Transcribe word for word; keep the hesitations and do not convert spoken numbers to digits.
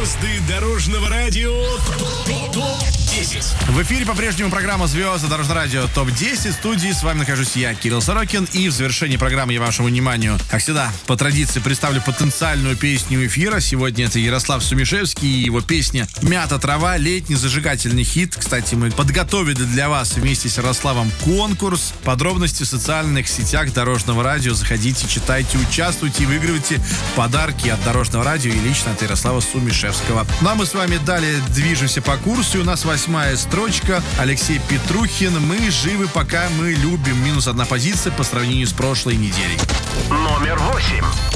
Звезды дорожного радио ТОП десять. В эфире по-прежнему программа «Звезды дорожного радио ТОП десять». В студии с вами нахожусь я, Кирилл Сорокин. И в завершении программы я вашему вниманию, как всегда, по традиции представлю потенциальную песню эфира. Сегодня это Ярослав Сумишевский и его песня «Мята трава», летний зажигательный хит. Кстати, мы подготовили для вас вместе с Ярославом конкурс. Подробности в социальных сетях Дорожного радио. Заходите, читайте, участвуйте и выигрывайте подарки от Дорожного радио и лично от Ярослава Сумишевского. Ну а мы с вами далее движемся по курсу. У нас восьмая строчка. Алексей Петрухин. Мы живы, пока мы любим. Минус одна позиция по сравнению с прошлой неделей. Номер восемь.